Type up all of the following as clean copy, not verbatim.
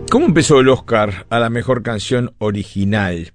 ¿Cómo empezó el Oscar a la mejor canción original?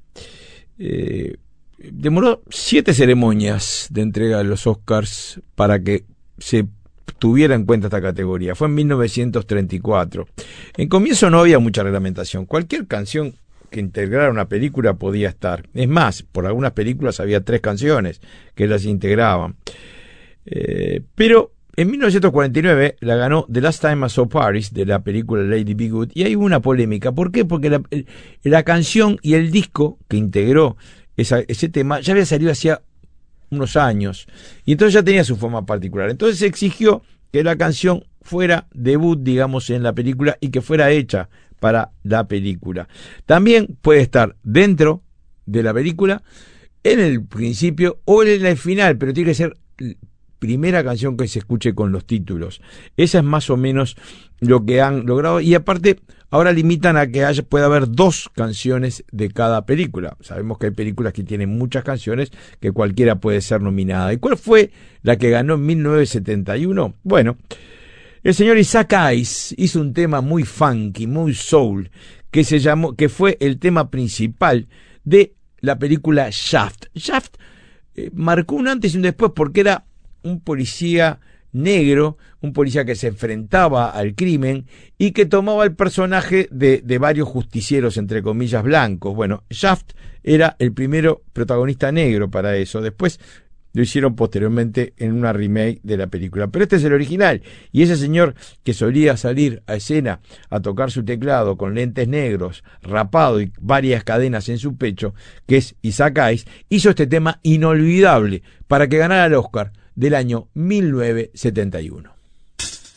Demoró 7 ceremonias de entrega de los Oscars para que se tuviera en cuenta esta categoría. Fue en 1934. En comienzo no había mucha reglamentación. Cualquier canción que integrara una película podía estar. Es más, por algunas películas había 3 canciones que las integraban. Pero en 1949 la ganó The Last Time I Saw Paris, de la película Lady Be Good, y hay una polémica. ¿Por qué? Porque la canción y el disco que integró ese tema ya había salido hacía unos años, y entonces ya tenía su forma particular. Entonces se exigió que la canción fuera debut, digamos, en la película y que fuera hecha para la película. También puede estar dentro de la película, en el principio o en el final, pero tiene que ser primera canción que se escuche con los títulos. Esa es más o menos lo que han logrado, y aparte ahora limitan a que pueda haber 2 canciones de cada película. Sabemos que hay películas que tienen muchas canciones, que cualquiera puede ser nominada. ¿Y cuál fue la que ganó en 1971? Bueno, el señor Isaac Hayes hizo un tema muy funky, muy soul, que fue el tema principal de la película Shaft. Shaft marcó un antes y un después, porque era un policía negro, un policía que se enfrentaba al crimen y que tomaba el personaje de varios justicieros, entre comillas, blancos. Bueno, Shaft era el primero protagonista negro para eso. Después lo hicieron posteriormente en una remake de la película. Pero este es el original. Y ese señor que solía salir a escena a tocar su teclado con lentes negros, rapado y varias cadenas en su pecho, que es Isaac Hayes, hizo este tema inolvidable para que ganara el Oscar del año 1971.